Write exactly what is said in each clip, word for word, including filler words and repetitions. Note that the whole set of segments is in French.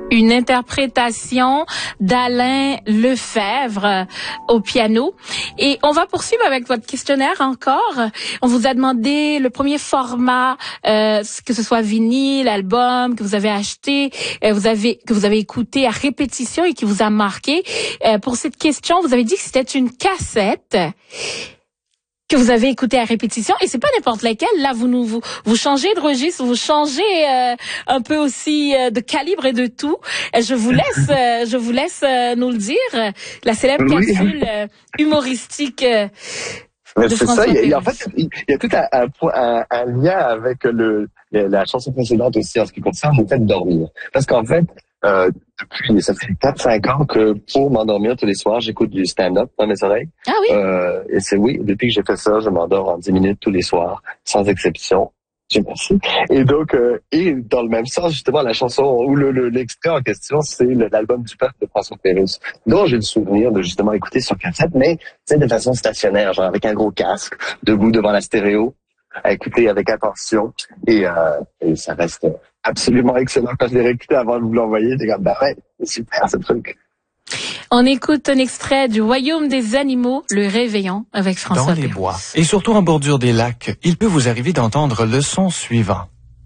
Une interprétation d'Alain Lefebvre au piano. Et on va poursuivre avec votre questionnaire encore. On vous a demandé le premier format, euh, que ce soit vinyle, album, que vous avez acheté, euh, vous avez que vous avez écouté à répétition et qui vous a marqué. Euh, pour cette question, vous avez dit que c'était une cassette que vous avez écouté à répétition, et c'est pas n'importe laquelle. Là, vous nous vous, vous changez de registre, vous changez euh, un peu aussi euh, de calibre et de tout. Euh, je vous laisse, euh, je vous laisse euh, nous le dire. La célèbre Oui. capsule euh, humoristique. Euh, Mais de c'est François ça. Il y, a, en Pérusse. fait, il y a tout un, un, un, un lien avec le la chanson précédente aussi en ce qui concerne le fait de dormir. Parce qu'en fait, euh, depuis ça fait quatre cinq ans que pour m'endormir tous les soirs, j'écoute du stand-up dans mes oreilles. Ah oui. Euh, et c'est oui, depuis que j'ai fait ça, je m'endors en dix minutes tous les soirs, sans exception. Dieu merci. Et donc, euh, et dans le même sens, justement, la chanson ou le, le, l'extrait en question, c'est le, l'album du peuple de François Pérusse, dont j'ai le souvenir de justement écouter sur cassette, mais c'est de façon stationnaire, genre avec un gros casque, debout devant la stéréo, à écouter avec attention. Et, euh, et ça reste absolument excellent. Quand je l'ai réécouté avant de vous l'envoyer, j'étais comme, bah ouais, c'est super ce truc. On écoute un extrait du Royaume des animaux, Le Réveillon, avec François Dans les Pérusse. bois, et surtout en bordure des lacs, il peut vous arriver d'entendre le son suivant.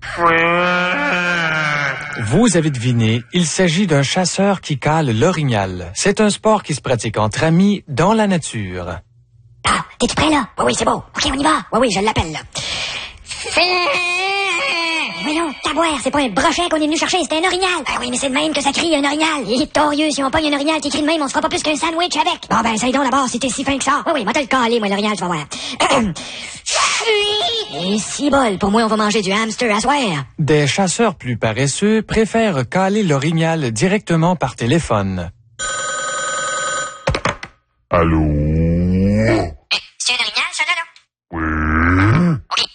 Vous avez deviné, il s'agit d'un chasseur qui cale l'orignal. C'est un sport qui se pratique entre amis dans la nature. Ah, t'es-tu prêt, là? Oui, oui, c'est beau. OK, on y va. Oui, oui, je l'appelle, là. Voyons, tabouère, c'est pas un brochet qu'on est venu chercher, c'est un orignal. Ben oui, mais c'est de même que ça crie, un orignal. Il est torieux, si on pogne un orignal qui crie de même, on se fera pas plus qu'un sandwich avec. Bon, ben, essaye donc d'abord si t'es si fin que ça. Oui, oui, moi, t'as le calé, moi, l'orignal, tu vas voir. Et si bol, pour moi, on va manger du hamster à soir. Des chasseurs plus paresseux préfèrent caler l'orignal directement par téléphone. Allô? C'est un orignal, ça, là, là? Oui? Oui.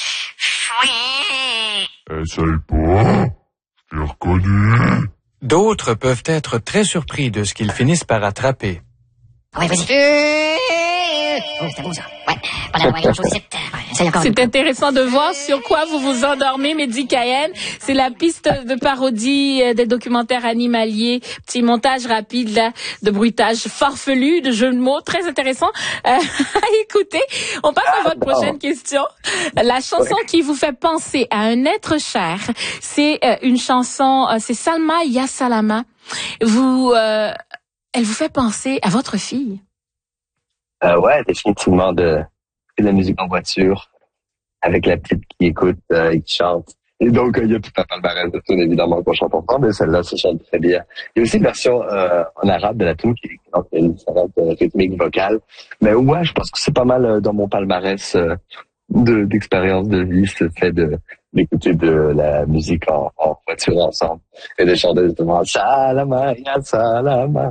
Oui. Essaye pas. Je t'ai reconnu. D'autres peuvent être très surpris de ce qu'ils finissent par attraper. Oui, vas-y. Oh, c'était beau, ça. Ouais, pas la même chose, c'est... Essaye encore. C'est intéressant de voir sur quoi vous vous endormez, Mehdi Cayenne. C'est la piste de parodie euh, des documentaires animaliers. Petit montage rapide, là, de bruitage farfelu, de jeux de mots. Très intéressant euh, à écouter. On passe à votre prochaine question. La chanson qui vous fait penser à un être cher, c'est euh, une chanson, euh, c'est Salma Ya Salama. Vous, euh, elle vous fait penser à votre fille. Euh, ouais, définitivement de, de la musique en voiture, avec la petite qui écoute euh, et qui chante. Et donc, il euh, y a tout un palmarès de tunes, évidemment, qu'on chante ensemble, mais celle-là se chante très bien. Il y a aussi une version euh, en arabe de la tune qui est excellente, il y a une différente euh, rythmique vocale. Mais ouais, je pense que c'est pas mal euh, dans mon palmarès euh, de, d'expérience de vie, ce fait de d'écouter de la musique en, en voiture ensemble et de chanter justement « Salama, ya salama ».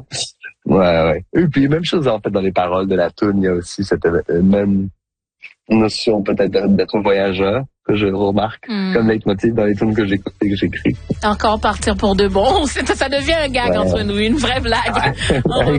Ouais, ouais. Et puis, même chose, en fait, dans les paroles de la tune, il y a aussi cette euh, même notion, peut-être, d'être voyageur, que je remarque, mm. comme leitmotiv dans les tunes que j'écoute et que j'écris. Encore partir pour de bon. Ça devient un gag ouais. entre nous, une vraie blague. Ouais.